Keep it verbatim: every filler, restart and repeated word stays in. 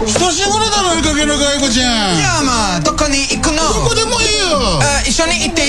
久しぶりだな、見かけの外子ちゃん。 いやまあどこに行くの？ どこでもいいよ。 あ一緒に行って